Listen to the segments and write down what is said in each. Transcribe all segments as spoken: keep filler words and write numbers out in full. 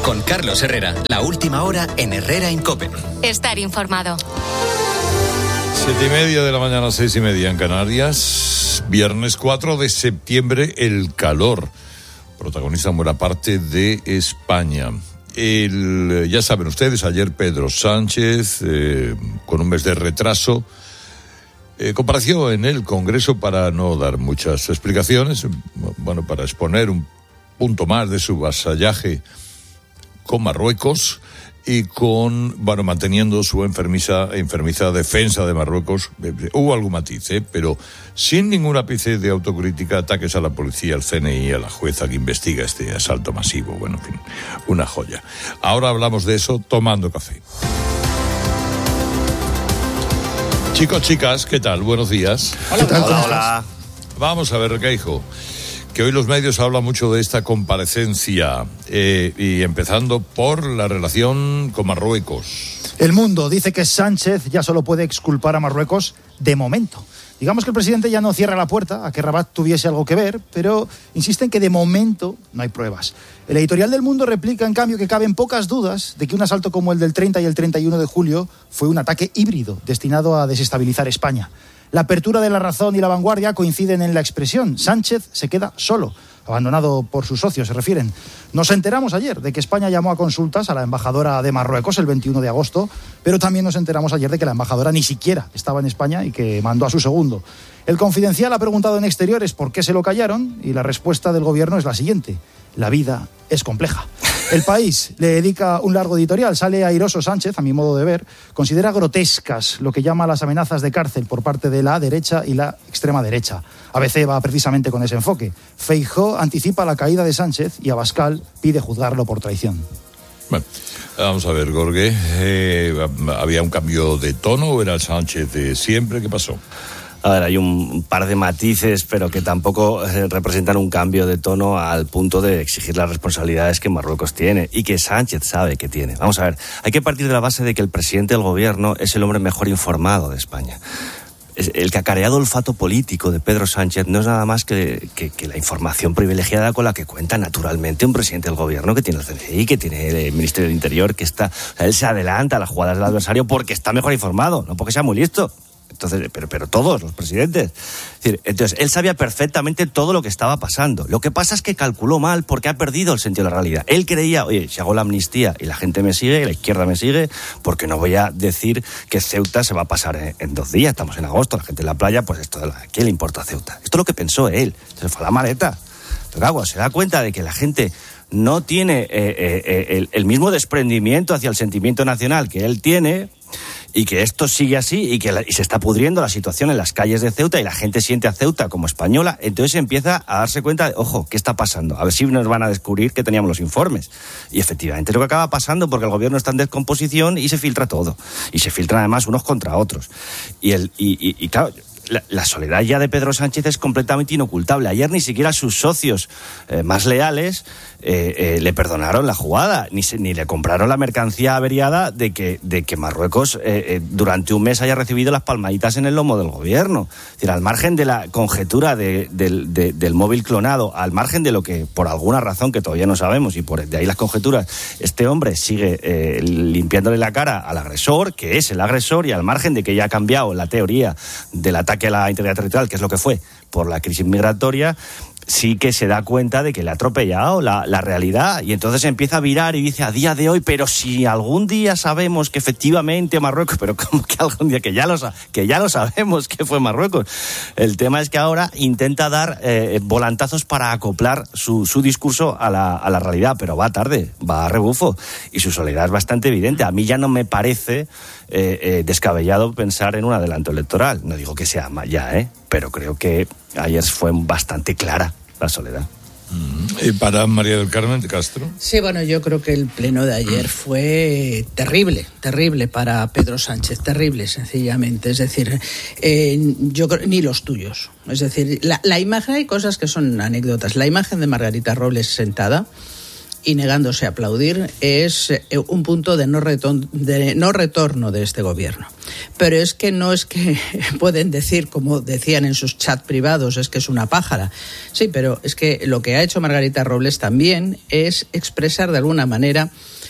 Con Carlos Herrera, la última hora en Herrera en COPE. Estar informado. Siete y media de la mañana, seis y media en Canarias. Viernes cuatro de septiembre, el calor protagoniza buena parte de España. El, ya saben ustedes, ayer Pedro Sánchez, eh, con un mes de retraso, eh, compareció en el Congreso para no dar muchas explicaciones, bueno, para exponer un punto más de su vasallaje con Marruecos y con, bueno, manteniendo su enfermiza, enfermiza defensa de Marruecos. Hubo algún matiz, ¿eh? Pero sin ningún ápice de autocrítica, ataques a la policía, al C N I, a la jueza que investiga este asalto masivo. Bueno, en fin, una joya. Ahora hablamos de eso tomando café. Chicos, chicas, ¿qué tal? Buenos días. Hola, hola. hola, hola. Vamos a ver, Recaijo, que hoy los medios hablan mucho de esta comparecencia, eh, y empezando por la relación con Marruecos. El Mundo dice que Sánchez ya solo puede exculpar a Marruecos de momento. Digamos que el presidente ya no cierra la puerta a que Rabat tuviese algo que ver, pero insiste en que de momento no hay pruebas. El editorial del Mundo replica, en cambio, que caben pocas dudas de que un asalto como el del treinta y el treinta y uno de julio fue un ataque híbrido destinado a desestabilizar España. La apertura de La Razón y La Vanguardia coinciden en la expresión. Sánchez se queda solo, abandonado por sus socios, se refieren. Nos enteramos ayer de que España llamó a consultas a la embajadora de Marruecos el veintiuno de agosto, pero también nos enteramos ayer de que la embajadora ni siquiera estaba en España y que mandó a su segundo. El Confidencial ha preguntado en Exteriores por qué se lo callaron y la respuesta del gobierno es la siguiente: la vida es compleja. El País le dedica un largo editorial. Sale airoso Sánchez, a mi modo de ver. Considera grotescas lo que llama las amenazas de cárcel por parte de la derecha y la extrema derecha. A B C va precisamente con ese enfoque. Feijóo anticipa la caída de Sánchez y Abascal pide juzgarlo por traición. Bueno, vamos a ver, Gorge. Eh, ¿Había un cambio de tono o era el Sánchez de siempre? ¿Qué pasó? A ver, hay un par de matices, pero que tampoco representan un cambio de tono al punto de exigir las responsabilidades que Marruecos tiene y que Sánchez sabe que tiene. Vamos a ver, hay que partir de la base de que el presidente del gobierno es el hombre mejor informado de España. El cacareado olfato político de Pedro Sánchez no es nada más que, que, que la información privilegiada con la que cuenta naturalmente un presidente del gobierno que tiene el C N I, que tiene el Ministerio del Interior, que está... O sea, él se adelanta a las jugadas del adversario porque está mejor informado, no porque sea muy listo. Entonces, pero, pero todos los presidentes. Es decir, entonces, él sabía perfectamente todo lo que estaba pasando. Lo que pasa es que calculó mal porque ha perdido el sentido de la realidad. Él creía, oye, si hago la amnistía y la gente me sigue, y la izquierda me sigue, porque no voy a decir que Ceuta se va a pasar en, en dos días. Estamos en agosto, la gente en la playa, pues esto, ¿a quién le importa Ceuta? Esto es lo que pensó él. Entonces fue a la maleta. Pero claro, se da cuenta de que la gente no tiene eh, eh, el, el mismo desprendimiento hacia el sentimiento nacional que él tiene, y que esto sigue así y que la, y se está pudriendo la situación en las calles de Ceuta y la gente siente a Ceuta como española, entonces empieza a darse cuenta de, ojo, ¿qué está pasando? A ver si nos van a descubrir que teníamos los informes. Y efectivamente es lo que acaba pasando, porque el gobierno está en descomposición y se filtra todo. Y se filtran además unos contra otros. Y, el, y, y, y claro... La, la soledad ya de Pedro Sánchez es completamente inocultable. Ayer ni siquiera sus socios eh, más leales eh, eh, le perdonaron la jugada, ni, se, ni le compraron la mercancía averiada de que, de que Marruecos eh, eh, durante un mes haya recibido las palmaditas en el lomo del gobierno. Es decir, al margen de la conjetura de, de, de, del móvil clonado, al margen de lo que, por alguna razón que todavía no sabemos, y por de ahí las conjeturas, este hombre sigue eh, limpiándole la cara al agresor, que es el agresor, y al margen de que ya ha cambiado la teoría del ataque que la integridad territorial, que es lo que fue por la crisis migratoria, sí que se da cuenta de que le ha atropellado la, la realidad, y entonces empieza a virar y dice, a día de hoy, pero si algún día sabemos que efectivamente Marruecos, pero como que algún día, que ya lo, que ya lo sabemos que fue Marruecos. El tema es que ahora intenta dar eh, volantazos para acoplar su, su discurso a la, a la realidad, pero va tarde, va a rebufo, y su soledad es bastante evidente. A mí ya no me parece eh, eh, descabellado pensar en un adelanto electoral. No digo que sea ya, ¿eh? Pero creo que ayer fue bastante clara la soledad. ¿Y para María del Carmen de Castro? Sí, bueno, yo creo que el pleno de ayer fue terrible, terrible para Pedro Sánchez, terrible, sencillamente. Es decir, eh, yo creo, ni los tuyos. Es decir, la, la imagen, hay cosas que son anécdotas. La imagen de Margarita Robles sentada y negándose a aplaudir es un punto de no, retorno, de no retorno de este gobierno. Pero es que no es que pueden decir, como decían en sus chats privados, es que es una pájara. Sí, pero es que lo que ha hecho Margarita Robles también es expresar de alguna manera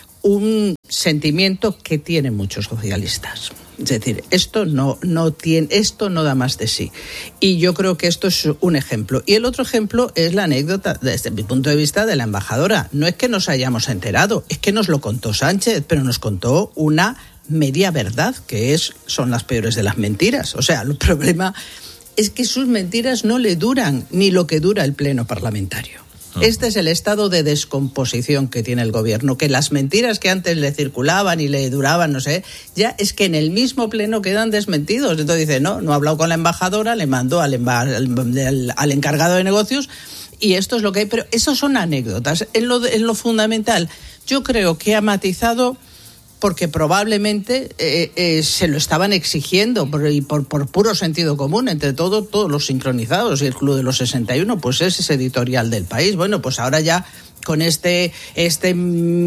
un sentimiento que tienen muchos socialistas. Es decir, esto no, no tiene, esto no da más de sí. Y yo creo que esto es un ejemplo. Y el otro ejemplo es la anécdota, desde mi punto de vista, de la embajadora. No es que nos hayamos enterado, es que nos lo contó Sánchez, pero nos contó una media verdad, que es, son las peores de las mentiras. O sea, el problema es que sus mentiras no le duran ni lo que dura el pleno parlamentario. Este es el estado de descomposición que tiene el gobierno, que las mentiras que antes le circulaban y le duraban, no sé, ya es que en el mismo pleno quedan desmentidos. Entonces dice, no, no ha hablado con la embajadora, le mandó al, al, al, al encargado de negocios y esto es lo que hay. Pero eso son anécdotas. En lo, en lo fundamental, yo creo que ha matizado porque probablemente eh, eh, se lo estaban exigiendo por, y por, por puro sentido común, entre todo, todos los sincronizados, y el Club de los sesenta y uno, pues es ese editorial del País. Bueno, pues ahora ya con este, este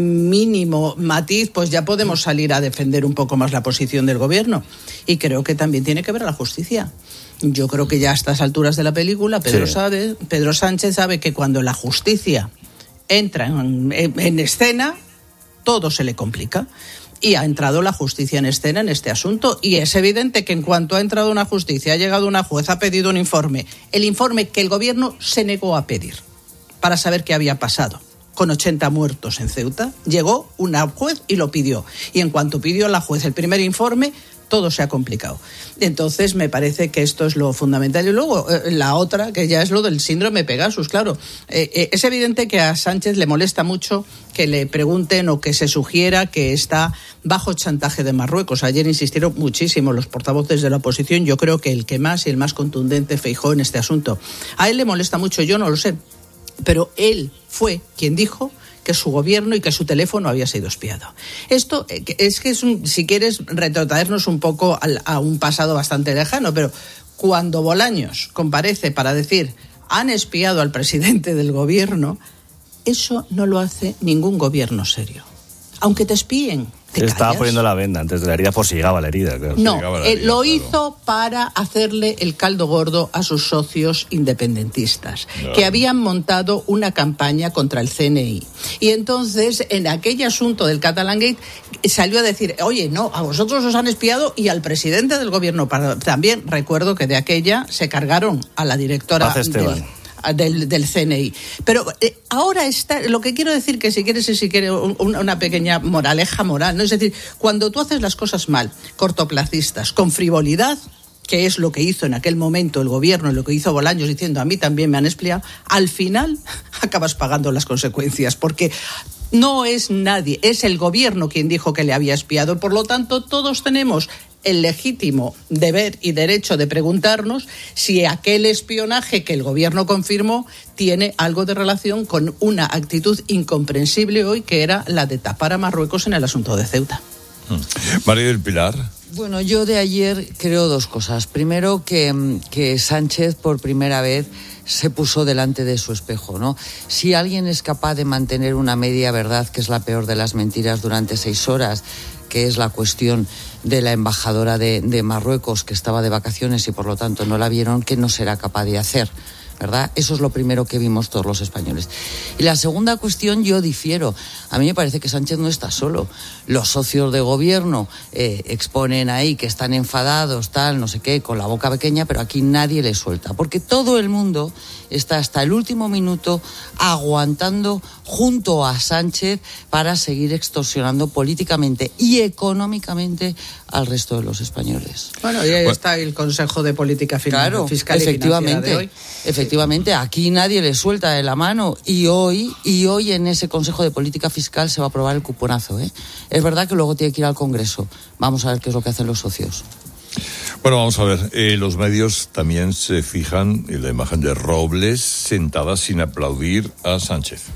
mínimo matiz, pues ya podemos salir a defender un poco más la posición del gobierno. Y creo que también tiene que ver a la justicia. Yo creo que ya a estas alturas de la película, Pedro, sí. sabe, Pedro Sánchez sabe que cuando la justicia entra en, en, en escena, todo se le complica. Y ha entrado la justicia en escena en este asunto. Y es evidente que en cuanto ha entrado una justicia, ha llegado una juez, ha pedido un informe, el informe que el gobierno se negó a pedir para saber qué había pasado con ochenta muertos en Ceuta, llegó una juez y lo pidió. Y en cuanto pidió la juez el primer informe, todo se ha complicado. Entonces me parece que esto es lo fundamental. Y luego eh, la otra, que ya es lo del síndrome Pegasus, claro. Eh, eh, es evidente que a Sánchez le molesta mucho que le pregunten o que se sugiera que está bajo chantaje de Marruecos. Ayer insistieron muchísimo los portavoces de la oposición. Yo creo que el que más y el más contundente, Feijóo, en este asunto. A él le molesta mucho, yo no lo sé. Pero él fue quien dijo que su gobierno y que su teléfono había sido espiado. Esto es que es un, si quieres retrotraernos un poco al, a un pasado bastante lejano, pero cuando Bolaños comparece para decir han espiado al presidente del gobierno, eso no lo hace ningún gobierno serio. Aunque te espíen, te callas. Estaba poniendo la venda antes de la herida por si llegaba la herida. Claro. No, la eh, herida, lo claro. hizo para hacerle el caldo gordo a sus socios independentistas, no. que habían montado una campaña contra el C N I. Y entonces, en aquel asunto del Catalangate, salió a decir, oye, no, a vosotros os han espiado y al presidente del gobierno para, también. Recuerdo que de aquella se cargaron a la directora del... Del, del C N I. Pero eh, ahora está, lo que quiero decir que si quieres, si quieres un, una pequeña moraleja moral, ¿no? Es decir, cuando tú haces las cosas mal, cortoplacistas, con frivolidad, que es lo que hizo en aquel momento el gobierno, lo que hizo Bolaños diciendo a mí también me han espiado, al final acabas pagando las consecuencias, porque no es nadie, es el gobierno quien dijo que le había espiado. Por lo tanto, todos tenemos el legítimo deber y derecho de preguntarnos si aquel espionaje que el gobierno confirmó tiene algo de relación con una actitud incomprensible hoy, que era la de tapar a Marruecos en el asunto de Ceuta. María del Pilar. Bueno, yo de ayer creo dos cosas. Primero, que, que Sánchez por primera vez se puso delante de su espejo, ¿no? Si alguien es capaz de mantener una media verdad, que es la peor de las mentiras, durante seis horas, que es la cuestión de la embajadora de, de Marruecos, que estaba de vacaciones y por lo tanto no la vieron, ¿qué no será capaz de hacer? ¿Verdad? Eso es lo primero que vimos todos los españoles. Y la segunda cuestión, yo difiero. A mí me parece que Sánchez no está solo. Los socios de gobierno eh, exponen ahí que están enfadados, tal, no sé qué, con la boca pequeña, pero aquí nadie le suelta. Porque todo el mundo está hasta el último minuto aguantando junto a Sánchez para seguir extorsionando políticamente y económicamente al resto de los españoles. Bueno, y ahí bueno. está el Consejo de Política Fiscal, claro, Fiscal efectivamente, y Financiera de hoy. Efectivamente, aquí nadie le suelta de la mano y hoy y hoy en ese Consejo de Política Fiscal se va a aprobar el cuponazo, ¿eh? Es verdad que luego tiene que ir al Congreso. Vamos a ver qué es lo que hacen los socios. Bueno, vamos a ver, eh, los medios también se fijan en la imagen de Robles sentada sin aplaudir a Sánchez.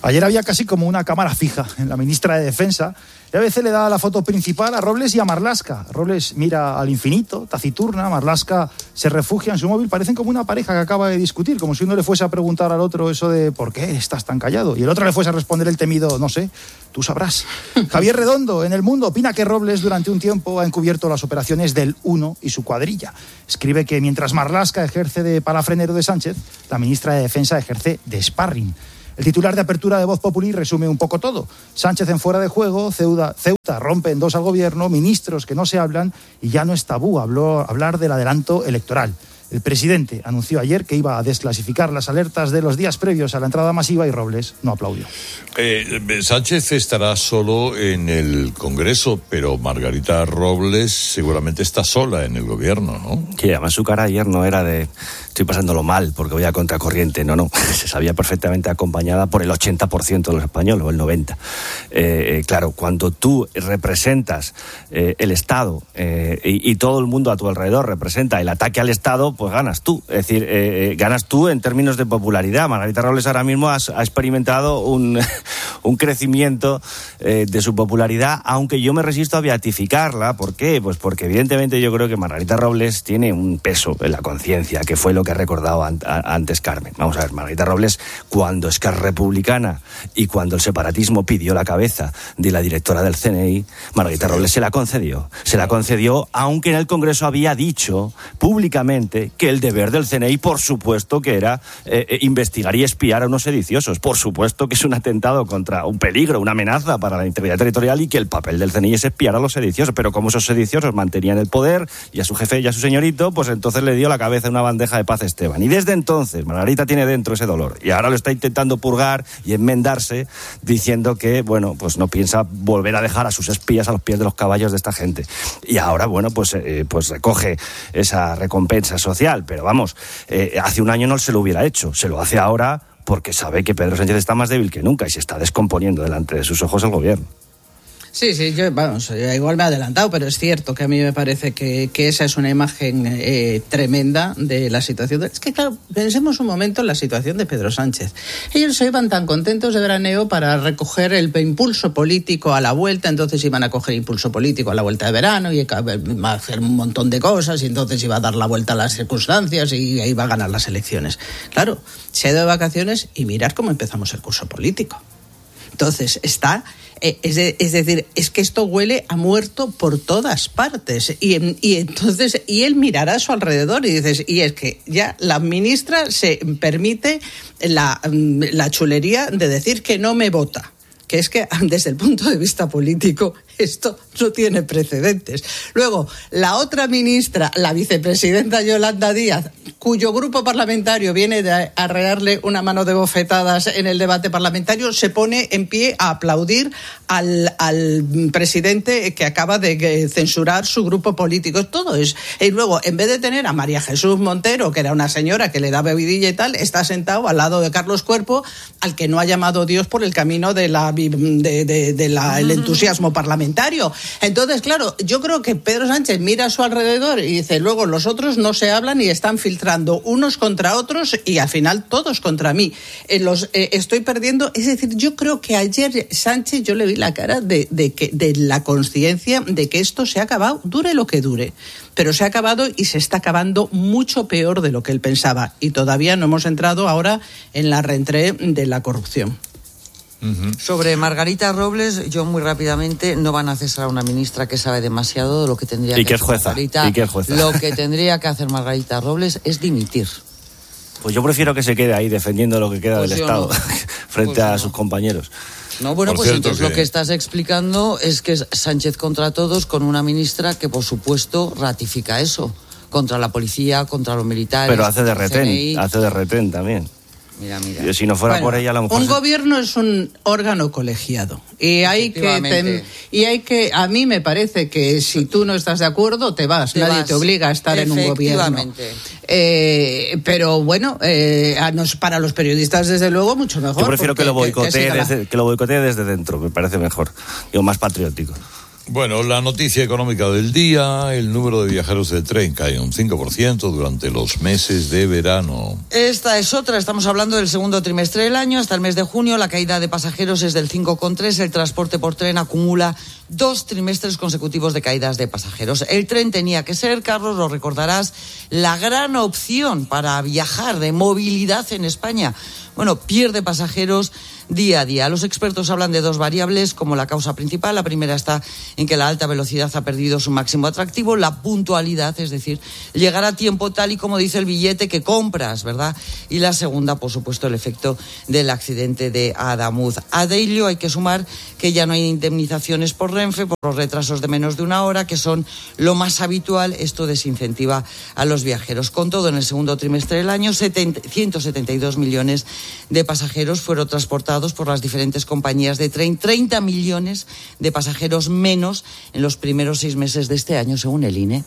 Ayer había casi como una cámara fija en la ministra de Defensa y a veces le da la foto principal a Robles y a Marlaska. Robles mira al infinito, taciturna, Marlaska se refugia en su móvil. Parecen como una pareja que acaba de discutir, como si uno le fuese a preguntar al otro eso de ¿por qué estás tan callado? Y el otro le fuese a responder el temido, no sé, tú sabrás. Javier Redondo, en El Mundo, opina que Robles durante un tiempo ha encubierto las operaciones del Uno y su cuadrilla. Escribe que mientras Marlaska ejerce de palafrenero de Sánchez, la ministra de Defensa ejerce de sparring. El titular de apertura de Voz Populi resume un poco todo. Sánchez en fuera de juego, Ceuta, Ceuta rompe en dos al gobierno, ministros que no se hablan y ya no es tabú habló, hablar del adelanto electoral. El presidente anunció ayer que iba a desclasificar las alertas de los días previos a la entrada masiva y Robles no aplaudió. Eh, Sánchez estará solo en el Congreso, pero Margarita Robles seguramente está sola en el gobierno, ¿no? Sí, además su cara ayer no era de estoy pasándolo mal porque voy a contracorriente, no, no, se sabía perfectamente acompañada por el ochenta por ciento de los españoles o el noventa por ciento. Eh, claro, cuando tú representas eh, el Estado eh, y, y todo el mundo a tu alrededor representa el ataque al Estado, pues ganas tú. Es decir, eh, ganas tú en términos de popularidad. Margarita Robles ahora mismo ha, ha experimentado un, un crecimiento eh, de su popularidad, aunque yo me resisto a beatificarla. ¿Por qué? Pues porque evidentemente yo creo que Margarita Robles tiene un peso en la conciencia, que fue lo que ha recordado an- a- antes Carmen. Vamos a ver, Margarita Robles, cuando Esquerra Republicana y cuando el separatismo pidió la cabeza de la directora del C N I, Margarita Robles se la concedió. Se la concedió, aunque en el Congreso había dicho públicamente que el deber del C N I, por supuesto, que era eh, eh, investigar y espiar a unos sediciosos. Por supuesto que es un atentado contra un peligro, una amenaza para la integridad territorial y que el papel del C N I es espiar a los sediciosos. Pero como esos sediciosos mantenían el poder y a su jefe y a su señorito, pues entonces le dio la cabeza en una bandeja de paz a Esteban. Y desde entonces Margarita tiene dentro ese dolor y ahora lo está intentando purgar y enmendarse diciendo que, bueno, pues no piensa volver a dejar a sus espías a los pies de los caballos de esta gente. Y ahora, bueno, pues, eh, pues recoge esa recompensa social. Pero vamos, eh, hace un año no se lo hubiera hecho, se lo hace ahora porque sabe que Pedro Sánchez está más débil que nunca y se está descomponiendo delante de sus ojos el gobierno. Sí, sí, yo, vamos, igual me he adelantado, pero es cierto que a mí me parece que, que esa es una imagen eh, tremenda de la situación. Es que, claro, pensemos un momento en la situación de Pedro Sánchez. Ellos se iban tan contentos de veraneo para recoger el impulso político a la vuelta, entonces iban a coger impulso político a la vuelta de verano y iba a hacer un montón de cosas y entonces iba a dar la vuelta a las circunstancias y iba a ganar las elecciones. Claro, se ha ido de vacaciones y mirad cómo empezamos el curso político. Entonces, está... Es, de, es decir, es que esto huele a muerto por todas partes. Y, y entonces, y él mirará a su alrededor y dices, y es que ya la ministra se permite la, la chulería de decir que no me vota. Que es que desde el punto de vista político esto no tiene precedentes. Luego, la otra ministra, la vicepresidenta Yolanda Díaz, cuyo grupo parlamentario viene de arrearle una mano de bofetadas en el debate parlamentario, se pone en pie a aplaudir al, al presidente que acaba de censurar su grupo político. Todo es. Y luego, en vez de tener a María Jesús Montero, que era una señora que le da bebidilla y tal, está sentado al lado de Carlos Cuerpo, al que no ha llamado Dios por el camino de la de, de, de la, el entusiasmo parlamentario. Entonces, claro, yo creo que Pedro Sánchez mira a su alrededor y dice, luego los otros no se hablan y están filtrando unos contra otros y al final todos contra mí. Eh, los eh, estoy perdiendo. Es decir, yo creo que ayer Sánchez, yo le vi la cara de, de, que, de la conciencia de que esto se ha acabado, dure lo que dure. Pero se ha acabado y se está acabando mucho peor de lo que él pensaba. Y todavía no hemos entrado ahora en la reentrée de la corrupción. Uh-huh. Sobre Margarita Robles, yo muy rápidamente, no van a cesar a una ministra que sabe demasiado de lo que tendría ¿Y que que hacer es jueza? Margarita. ¿Y que es jueza? Lo que tendría que hacer Margarita Robles es dimitir. Pues yo prefiero que se quede ahí defendiendo lo que queda Pues del yo Estado no. frente Pues a no. sus compañeros. No, bueno, Por pues cierto, entonces que... lo que estás explicando es que es Sánchez contra todos con una ministra que, por supuesto, ratifica eso. Contra la policía, contra los militares. Pero hace de contra el C N I. retén, hace de retén también. Mira, mira. Si no fuera Bueno, por ella, a lo mejor... un se... gobierno es un órgano colegiado y hay que tem- y hay que a mí me parece que si tú no estás de acuerdo te vas, Te nadie vas. te obliga a estar en un gobierno. Efectivamente. Eh, pero bueno, eh, a nos, para los periodistas desde luego mucho mejor. Yo prefiero que lo porque- boicotee que siga la- desde, que lo boicotee desde dentro, me parece mejor. Digo, más patriótico. Bueno, la noticia económica del día: el número de viajeros de tren cae un cinco por ciento durante los meses de verano. Esta es otra, estamos hablando del segundo trimestre del año. Hasta el mes de junio la caída de pasajeros es del cinco coma tres. El transporte por tren acumula dos trimestres consecutivos de caídas de pasajeros. El tren tenía que ser, Carlos, lo recordarás, la gran opción para viajar, de movilidad en España. Bueno, pierde pasajeros día a día. Los expertos hablan de dos variables como la causa principal. La primera está en que la alta velocidad ha perdido su máximo atractivo, la puntualidad, es decir, llegar a tiempo tal y como dice el billete que compras, ¿verdad? Y la segunda, por supuesto, el efecto del accidente de Adamuz. A ello hay que sumar que ya no hay indemnizaciones por Renfe por los retrasos de menos de una hora, que son lo más habitual. Esto desincentiva a los viajeros. Con todo, en el segundo trimestre del año, ciento setenta y dos millones de pasajeros fueron transportados por las diferentes compañías de tren, treinta millones de pasajeros menos en los primeros seis meses de este año, según el I N E.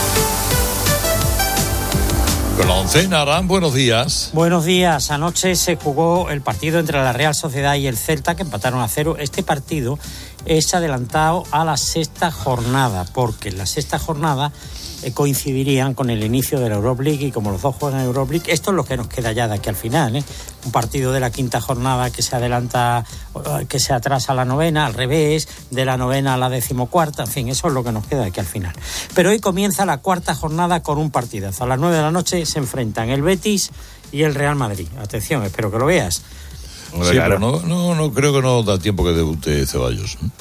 Con la oncena, Arán, buenos días. Buenos días. Anoche se jugó el partido entre la Real Sociedad y el Celta, que empataron a cero. Este partido es adelantado a la sexta jornada, porque en la sexta jornada eh, coincidirían con el inicio de la Europa League, y como los dos juegan en Europa League, esto es lo que nos queda ya de aquí al final, ¿eh? Un partido de la quinta jornada que se adelanta, que se atrasa a la novena, al revés, de la novena a la decimocuarta, en fin, eso es lo que nos queda de aquí al final. Pero hoy comienza la cuarta jornada con un partidazo. A las nueve de la noche se enfrentan el Betis y el Real Madrid. Atención, espero que lo veas. Sí, pero no, no, no creo que no da tiempo que debute Ceballos, ¿eh?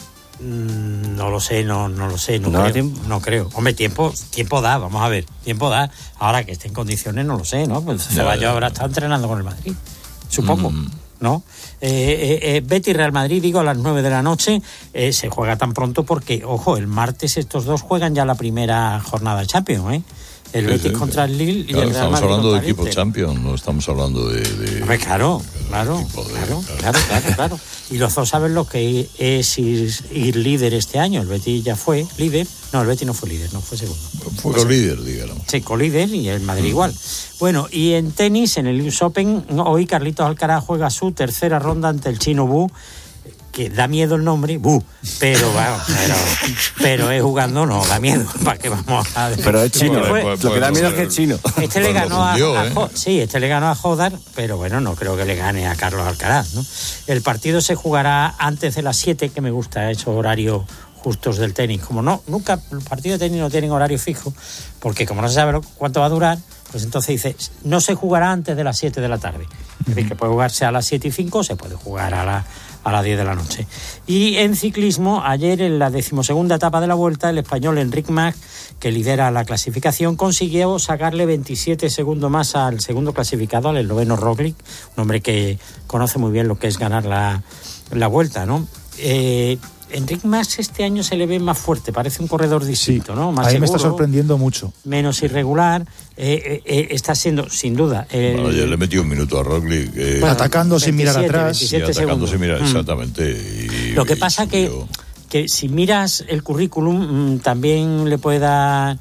Mm, no lo sé, no, no lo sé, no, no creo, no creo. Hombre, tiempo, tiempo da, vamos a ver, tiempo da. Ahora que esté en condiciones, no lo sé, ¿no? Pues Ceballos habrá estado entrenando con el Madrid, supongo, mm. ¿no? Eh, eh, eh, Betis Real Madrid, digo, a las nueve de la noche, eh, se juega tan pronto porque, ojo, el martes estos dos juegan ya la primera jornada de Champions, ¿eh? El sí, Betis sí, contra el Lille y el Real Madrid. Estamos hablando de equipo Inter. Champions, no estamos hablando de... de Hombre, claro, claro, de, claro, claro, claro, claro. Y los dos saben lo que es ir, ir líder este año. El Betis ya fue líder. No, el Betis no fue líder, no fue segundo. Fue colíder, digamos. Sí, colíder, y el Madrid mm. igual. Bueno, y en tenis, en el U S Open, hoy Carlitos Alcaraz juega su tercera ronda ante el chino Wu, que da miedo el nombre, Bu, pero bueno, pero, pero es jugando, no, da miedo, ¿para qué vamos a decir? Pero es chino, fue, pues, lo que da miedo es que es chino. Este le ganó a, fundió, a, ¿eh? a sí, este le ganó a Jodar, pero bueno, no creo que le gane a Carlos Alcaraz, ¿no? El partido se jugará antes de las siete, que me gusta esos horarios justos del tenis. Como no, nunca, los partidos de tenis no tienen horario fijo, porque como no se sabe cuánto va a durar, pues entonces dice, no se jugará antes de las siete de la tarde. Es decir, que puede jugarse a las siete y cinco, se puede jugar a la a las diez de la noche. Y en ciclismo, ayer en la decimosegunda etapa de la Vuelta, el español Enric Mas, que lidera la clasificación, consiguió sacarle veintisiete segundos más al segundo clasificado, al esloveno Roglic, un hombre que conoce muy bien lo que es ganar la, la Vuelta, ¿no? Eh, Enric Mas este año se le ve más fuerte, parece un corredor distinto, sí, ¿no? Más a mí seguro, me está sorprendiendo mucho. Menos irregular, eh, eh, está siendo, sin duda... El... Bueno, yo le metí un minuto a Roglic. Eh, bueno, atacando sin mirar atrás. Sí, atacando sin mirar, exactamente. Y, Lo que pasa y, que, yo... que si miras el currículum, mmm, también le puede dar...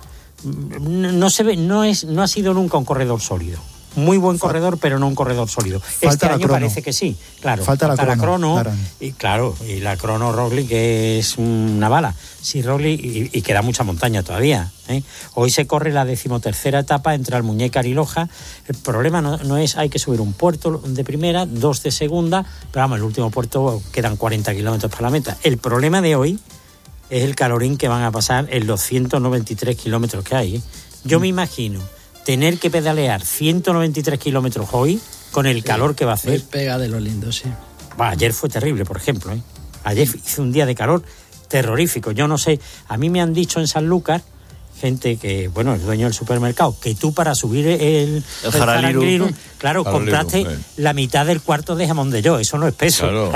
No se ve, no es, no ha sido nunca un corredor sólido. Muy buen corredor, pero no un corredor sólido. Falta este año crono. Parece que sí, claro. Falta, falta la, la crono, crono y claro, y la crono Roglic es una bala. Sí, Roglic, y, y queda mucha montaña todavía, ¿eh? Hoy se corre la decimotercera etapa entre Almuñécar y Loja. El problema no, no es, hay que subir un puerto de primera, dos de segunda, pero vamos, el último puerto quedan cuarenta kilómetros para la meta. El problema de hoy es el calorín que van a pasar en los ciento noventa y tres kilómetros que hay, ¿eh? Yo mm. me imagino tener que pedalear ciento noventa y tres kilómetros hoy con el calor que va a hacer. Hoy pega de lo lindo, sí. Bah, ayer fue terrible, por ejemplo, ¿eh? Ayer hizo un día de calor terrorífico. Yo no sé, a mí me han dicho en Sanlúcar, gente que, bueno, el dueño del supermercado, que tú para subir el, el, el Jaraliru, claro, compraste eh. la mitad del cuarto de jamón de yo, eso no es peso. Claro,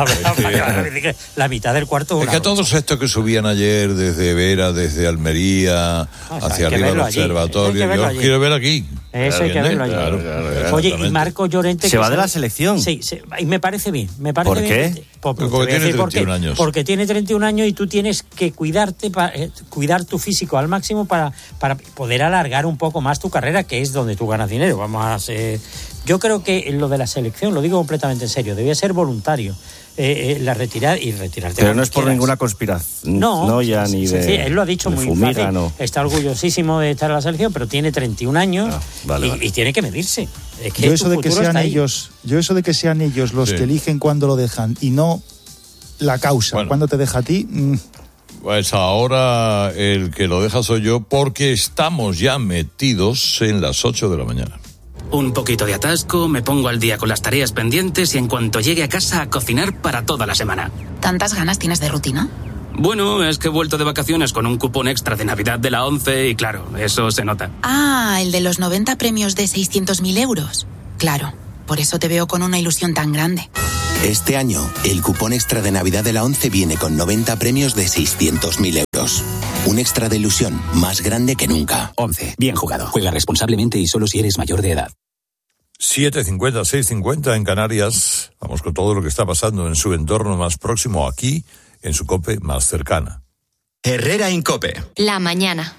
es la mitad del cuarto es que a todos estos que subían ayer desde Vera, desde Almería, ah, hacia arriba del observatorio, yo allí. Quiero ver aquí. Eso hay que verlo allí. Claro, claro, oye, y Marco Llorente... ¿Se va de la selección? Sí, sí, y me parece bien. Me parece ¿Por bien, qué? Por, porque, porque tiene treinta y un años. Porque tiene treinta y un años y tú tienes que cuidarte, para, eh, cuidar tu físico al máximo para, para poder alargar un poco más tu carrera, que es donde tú ganas dinero. Vamos a ser Yo creo que lo de la selección, lo digo completamente en serio, debía ser voluntario. Eh, eh, la retirar y retirarte. Pero no es por quieras. Ninguna conspiración. No, no ya ni de. Sí, él lo ha dicho muy fumiga, fácil. No. Está orgullosísimo de estar en la selección, pero tiene treinta y un años ah, vale, y, vale. y tiene que medirse. Es que yo eso de que sean ellos, yo eso de que sean ellos los sí. que eligen cuándo lo dejan y no la causa, bueno. cuándo te deja a ti. Mmm. Pues ahora el que lo deja soy yo, porque estamos ya metidos en las ocho de la mañana. Un poquito de atasco, me pongo al día con las tareas pendientes y en cuanto llegue a casa a cocinar para toda la semana. ¿Tantas ganas tienes de rutina? Bueno, es que he vuelto de vacaciones con un cupón extra de Navidad de la ONCE y claro, eso se nota. Ah, el de los noventa premios de seiscientos mil euros. Claro, por eso te veo con una ilusión tan grande. Este año, el cupón extra de Navidad de la ONCE viene con noventa premios de seiscientos mil euros. Un extra de ilusión más grande que nunca. ONCE, bien jugado. Juega responsablemente y solo si eres mayor de edad. siete cincuenta, seis cincuenta en Canarias. Vamos con todo lo que está pasando en su entorno más próximo, aquí, en su COPE más cercana. Herrera Incope. La mañana.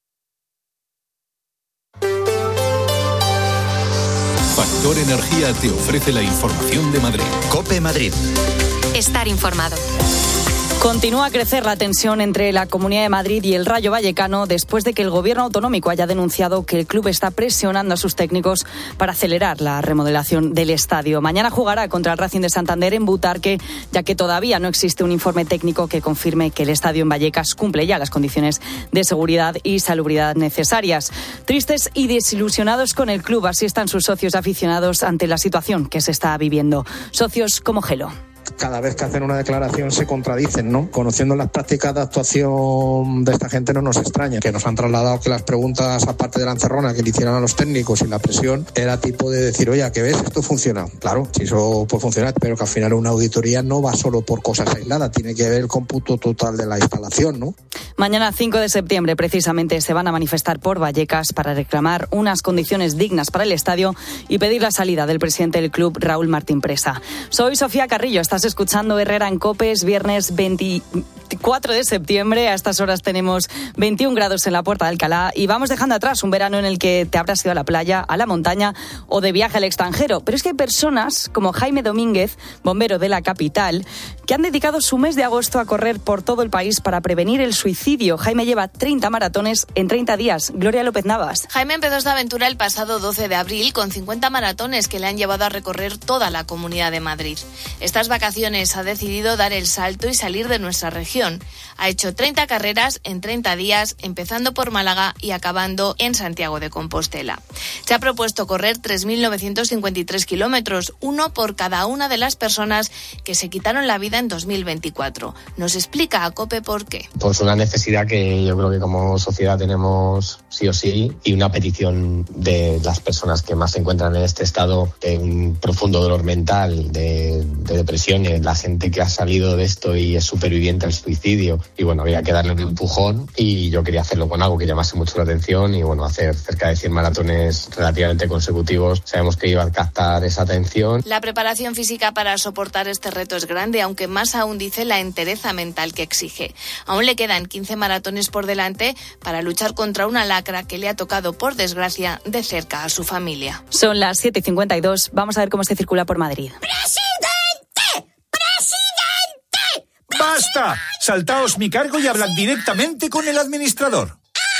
Factor Energía te ofrece la información de Madrid. COPE Madrid. Estar informado. Continúa a crecer la tensión entre la Comunidad de Madrid y el Rayo Vallecano después de que el gobierno autonómico haya denunciado que el club está presionando a sus técnicos para acelerar la remodelación del estadio. Mañana jugará contra el Racing de Santander en Butarque, ya que todavía no existe un informe técnico que confirme que el estadio en Vallecas cumple ya las condiciones de seguridad y salubridad necesarias. Tristes y desilusionados con el club, así están sus socios aficionados ante la situación que se está viviendo. Socios como Gelo. Cada vez que hacen una declaración se contradicen, ¿no? Conociendo las prácticas de actuación de esta gente no nos extraña, que nos han trasladado que las preguntas, aparte de la encerrona que le hicieron a los técnicos y la presión, era tipo de decir, oye, ¿qué ves? Esto funciona. Claro, si eso puede funcionar, pero que al final una auditoría no va solo por cosas aisladas, tiene que ver el cómputo total de la instalación, ¿no? Mañana cinco de septiembre precisamente se van a manifestar por Vallecas para reclamar unas condiciones dignas para el estadio y pedir la salida del presidente del club, Raúl Martín Presa. Soy Sofía Carrillo, estás escuchando Herrera en COPE, es viernes veinticuatro de septiembre, a estas horas tenemos veintiún grados en la Puerta de Alcalá y vamos dejando atrás un verano en el que te habrás ido a la playa, a la montaña o de viaje al extranjero. Pero es que hay personas como Jaime Domínguez, bombero de la capital, que han dedicado su mes de agosto a correr por todo el país para prevenir el suicidio. Jaime lleva treinta maratones en treinta días. Gloria López Navas. Jaime empezó esta aventura el pasado doce de abril con cincuenta maratones que le han llevado a recorrer toda la Comunidad de Madrid. Estas vacaciones ha decidido dar el salto y salir de nuestra región. Ha hecho treinta carreras en treinta días, empezando por Málaga y acabando en Santiago de Compostela. Se ha propuesto correr tres mil novecientos cincuenta y tres kilómetros, uno por cada una de las personas que se quitaron la vida en dos mil veinticuatro. Nos explica a COPE por qué. Pues una necesidad que yo creo que como sociedad tenemos sí o sí, y una petición de las personas que más se encuentran en este estado de un profundo dolor mental, de, de depresión, la gente que ha salido de esto y es superviviente al suicidio, y bueno, había que darle un empujón y yo quería hacerlo con algo que llamase mucho la atención y bueno, hacer cerca de cien maratones relativamente consecutivos, sabemos que iba a captar esa atención. La preparación física para soportar este reto es grande, aunque más aún dice la entereza mental que exige. Aún le quedan quince maratones por delante para luchar contra una lacra que le ha tocado, por desgracia, de cerca a su familia. Son las siete y cincuenta y dos, vamos a ver cómo se circula por Madrid. ¡Presidente! ¡Presidente! ¡Basta! Saltaos mi cargo y hablad directamente con el administrador.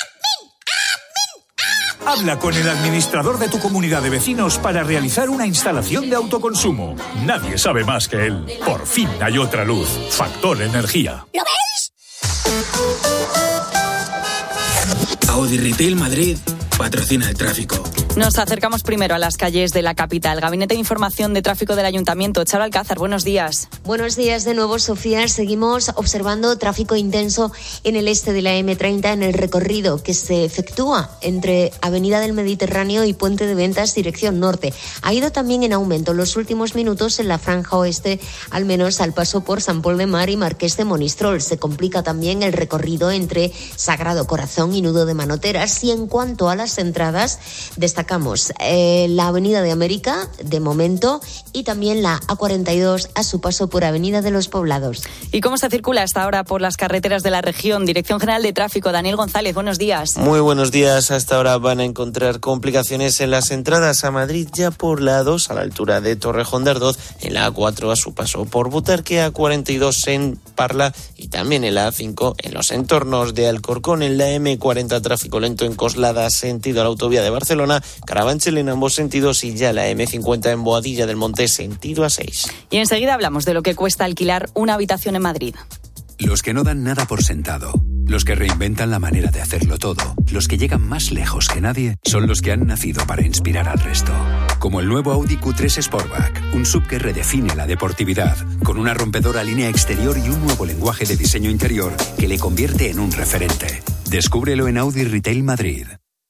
Habla con el administrador de tu comunidad de vecinos para realizar una instalación de autoconsumo. Nadie sabe más que él. Por fin hay otra luz. Factor Energía. ¿Lo ves? Audi Retail Madrid patrocina el tráfico. Nos acercamos primero a las calles de la capital. Gabinete de Información de Tráfico del Ayuntamiento. Charo Alcázar, buenos días. Buenos días de nuevo, Sofía. Seguimos observando tráfico intenso en el este de la eme treinta, en el recorrido que se efectúa entre Avenida del Mediterráneo y Puente de Ventas, dirección norte. Ha ido también en aumento los últimos minutos en la franja oeste, al menos al paso por San Pol de Mar y Marqués de Monistrol. Se complica también el recorrido entre Sagrado Corazón y Nudo de Manoteras. Y en cuanto a las entradas, destaca destacamos eh, la Avenida de América, de momento, y también la A cuarenta y dos a su paso por Avenida de los Poblados. ¿Y cómo se circula hasta ahora por las carreteras de la región? Dirección General de Tráfico, Daniel González, buenos días. Muy buenos días. Hasta ahora van a encontrar complicaciones en las entradas a Madrid, ya por la A dos a la altura de Torrejón de Ardoz, en la A cuatro a su paso por Butarque, A cuarenta y dos en Parla y también en la A cinco en los entornos de Alcorcón, en la eme cuarenta tráfico lento en Coslada sentido a la autovía de Barcelona, Carabanchel en ambos sentidos y ya la eme cincuenta en Boadilla del Monte sentido A seis. Y enseguida hablamos de lo que cuesta alquilar una habitación en Madrid. Los que no dan nada por sentado, los que reinventan la manera de hacerlo todo, los que llegan más lejos que nadie, son los que han nacido para inspirar al resto. Como el nuevo Audi Q tres Sportback, un sub que redefine la deportividad, con una rompedora línea exterior y un nuevo lenguaje de diseño interior que le convierte en un referente. Descúbrelo en Audi Retail Madrid.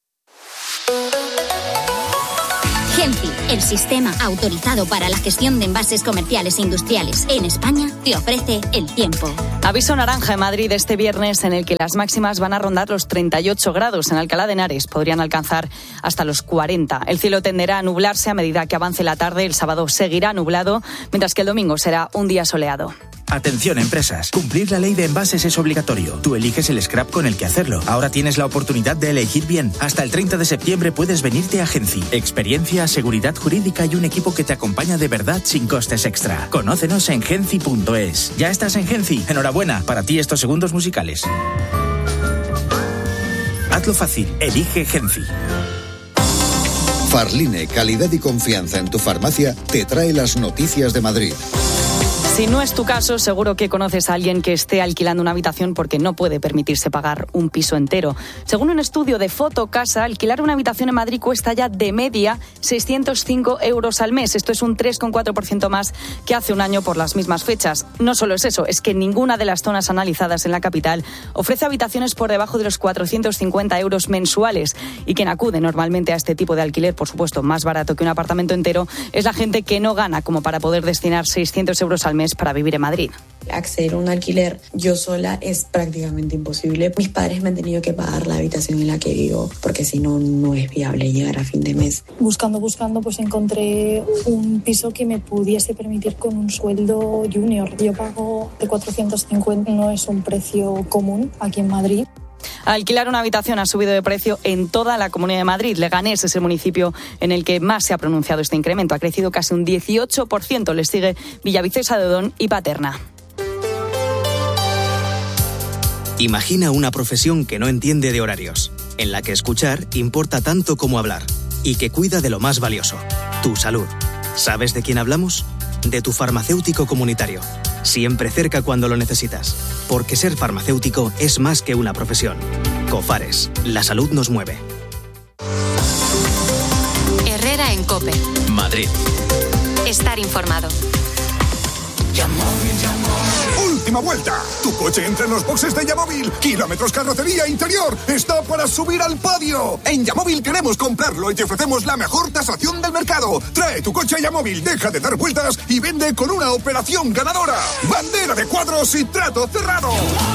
Genfi, el sistema autorizado para la gestión de envases comerciales e industriales en España, te ofrece el tiempo. Aviso naranja en Madrid este viernes, en el que las máximas van a rondar los treinta y ocho grados. En Alcalá de Henares podrían alcanzar hasta los cuarenta. El cielo tenderá a nublarse a medida que avance la tarde. El sábado seguirá nublado, mientras que el domingo será un día soleado. Atención, empresas. Cumplir la ley de envases es obligatorio. Tú eliges el scrap con el que hacerlo. Ahora tienes la oportunidad de elegir bien. Hasta el treinta de septiembre puedes venirte a Genci. Experiencia, seguridad jurídica y un equipo que te acompaña de verdad sin costes extra. Conócenos en genci punto es. ¿Ya estás en Genci? Enhorabuena. Para ti estos segundos musicales. Hazlo fácil. Elige Genci. Farline, calidad y confianza en tu farmacia, te trae las noticias de Madrid. Si no es tu caso, seguro que conoces a alguien que esté alquilando una habitación porque no puede permitirse pagar un piso entero. Según un estudio de Fotocasa, alquilar una habitación en Madrid cuesta ya de media seiscientos cinco euros al mes. Esto es un tres coma cuatro por ciento más que hace un año por las mismas fechas. No solo es eso, es que ninguna de las zonas analizadas en la capital ofrece habitaciones por debajo de los cuatrocientos cincuenta euros mensuales. Y quien acude normalmente a este tipo de alquiler, por supuesto más barato que un apartamento entero, es la gente que no gana como para poder destinar seiscientos euros al mes para vivir en Madrid. Acceder a un alquiler yo sola es prácticamente imposible. Mis padres me han tenido que pagar la habitación en la que vivo porque si no, no es viable llegar a fin de mes. Buscando, buscando, pues encontré un piso que me pudiese permitir con un sueldo junior. Yo pago de cuatrocientos cincuenta, no es un precio común aquí en Madrid. Alquilar una habitación ha subido de precio en toda la Comunidad de Madrid. Leganés es el municipio en el que más se ha pronunciado este incremento. Ha crecido casi un dieciocho por ciento. Les sigue Villaviciosa de Odón y Paterna. Imagina una profesión que no entiende de horarios, en la que escuchar importa tanto como hablar y que cuida de lo más valioso, tu salud. ¿Sabes de quién hablamos? De tu farmacéutico comunitario. Siempre cerca cuando lo necesitas. Porque ser farmacéutico es más que una profesión. Cofares, la salud nos mueve. Herrera en COPE. Madrid. Estar informado. ¡Última vuelta! Tu coche entra en los boxes de Yamóvil. Kilómetros, carrocería, interior. Está para subir al podio. En Yamóvil queremos comprarlo y te ofrecemos la mejor tasación del mercado. Trae tu coche a Yamóvil, deja de dar vueltas y vende con una operación ganadora. Bandera de cuadros y trato cerrado.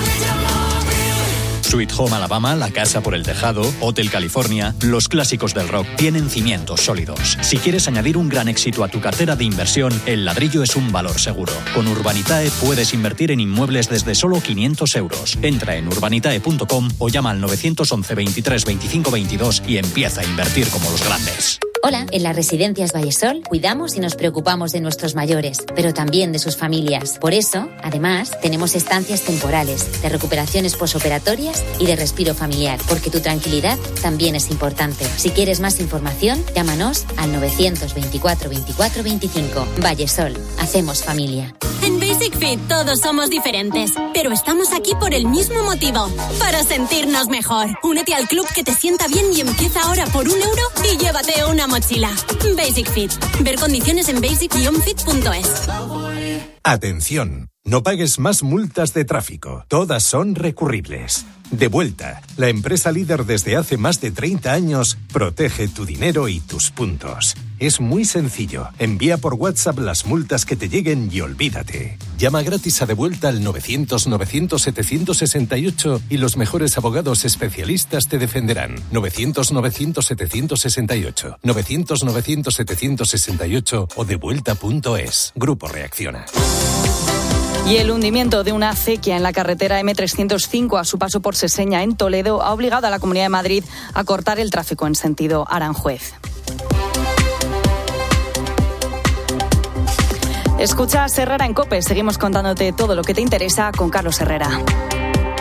Sweet Home Alabama, La Casa por el Tejado, Hotel California, los clásicos del rock tienen cimientos sólidos. Si quieres añadir un gran éxito a tu cartera de inversión, el ladrillo es un valor seguro. Con Urbanitae puedes invertir en inmuebles desde solo quinientos euros. Entra en urbanitae punto com o llama al nueve once veintitrés veinticinco veintidós y empieza a invertir como los grandes. Hola, en las residencias Vallesol cuidamos y nos preocupamos de nuestros mayores, pero también de sus familias. Por eso, además, tenemos estancias temporales, de recuperaciones posoperatorias y de respiro familiar, porque tu tranquilidad también es importante. Si quieres más información, llámanos al nueve veinticuatro veinticuatro veinticinco. Vallesol, hacemos familia. En Basic Fit todos somos diferentes, pero estamos aquí por el mismo motivo, para sentirnos mejor. Únete al club que te sienta bien y empieza ahora por un euro y llévate una mochila. Basic Fit. Ver condiciones en basic guion fit punto es. Atención, no pagues más multas de tráfico. Todas son recurribles. Devuelta, la empresa líder desde hace más de treinta años, protege tu dinero y tus puntos. Es muy sencillo. Envía por WhatsApp las multas que te lleguen y olvídate. Llama gratis a Devuelta al novecientos novecientos setecientos sesenta y ocho y los mejores abogados especialistas te defenderán. novecientos novecientos setecientos sesenta y ocho, novecientos novecientos setecientos sesenta y ocho o devuelta punto es. Grupo Reacciona. Y el hundimiento de una acequia en la carretera eme trescientos cinco a su paso por Seseña, en Toledo, ha obligado a la Comunidad de Madrid a cortar el tráfico en sentido Aranjuez. Escuchas Herrera en COPE. Seguimos contándote todo lo que te interesa con Carlos Herrera.